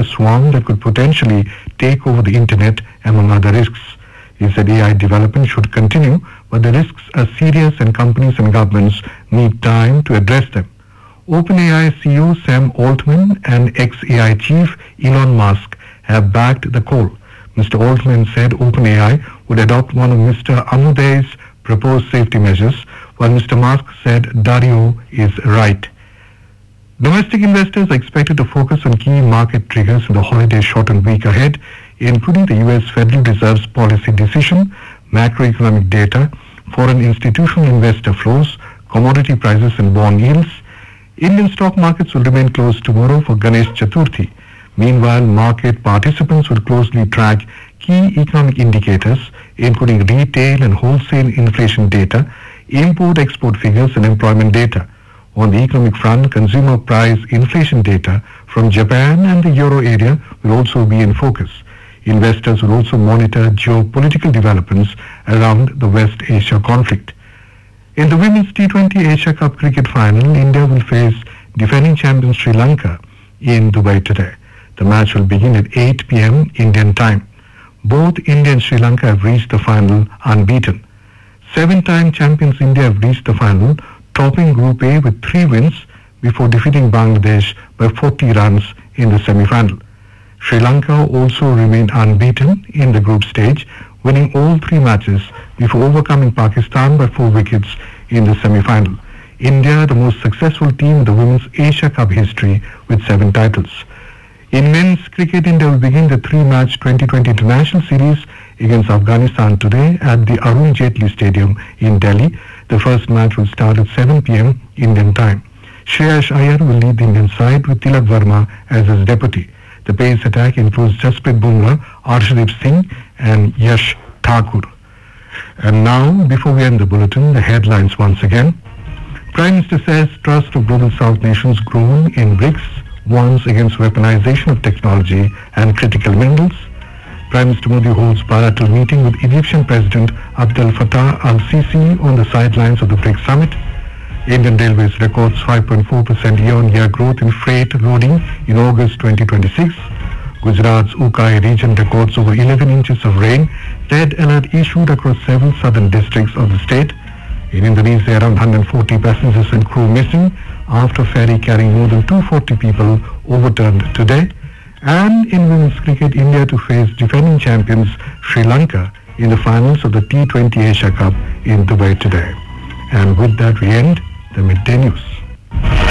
a swarm that could potentially take over the internet, among other risks. He said AI development should continue, but the risks are serious and companies and governments need time to address them. OpenAI CEO Sam Altman and ex-AI chief Elon Musk have backed the call. Mr. Altman said OpenAI would adopt one of Mr. Amudei's proposed safety measures, while Mr. Musk said Dario is right. Domestic investors are expected to focus on key market triggers in the holiday-shortened week ahead, including the U.S. Federal Reserve's policy decision, macroeconomic data, foreign institutional investor flows, commodity prices and bond yields. Indian stock markets will remain closed tomorrow for Ganesh Chaturthi. Meanwhile, market participants will closely track key economic indicators, including retail and wholesale inflation data, import-export figures and employment data. On the economic front, consumer price inflation data from Japan and the euro area will also be in focus. Investors will also monitor geopolitical developments around the West Asia conflict. In the Women's T20 Asia Cup cricket final, India will face defending champion Sri Lanka in Dubai today. The match will begin at 8 p.m. Indian time. Both India and Sri Lanka have reached the final unbeaten. Seven-time champions India have reached the final, topping Group A with 3 wins before defeating Bangladesh by 40 runs in the semi-final. Sri Lanka also remained unbeaten in the group stage, winning all 3 matches before overcoming Pakistan by 4 wickets in the semi-final. India, the most successful team in the Women's Asia Cup history with 7 titles. In men's cricket, India will begin the 3-match 2020 International Series against Afghanistan today at the Arun Jaitley Stadium in Delhi. The first match will start at 7 p.m. Indian time. Shreyas Iyer will lead the Indian side with Tilak Verma as his deputy. The pace attack includes Jasprit Bumrah, Arshdeep Singh and Yash Thakur. And now, before we end the bulletin, the headlines once again. Prime Minister says trust of Global South nations grown in BRICS warns against weaponization of technology and critical minerals. Prime Minister Modi holds bilateral meeting with Egyptian President Abdel Fattah al-Sisi on the sidelines of the BRICS summit. Indian Railways records 5.4% year-on-year growth in freight loading in August 2026. Gujarat's Ukai region records over 11 inches of rain. Red alert issued across several southern districts of the state. In Indonesia, around 140 passengers and crew missing after ferry carrying more than 240 people overturned today. And in women's cricket, India to face defending champions Sri Lanka in the finals of the T20 Asia Cup in Dubai today. And with that, we end the midday news.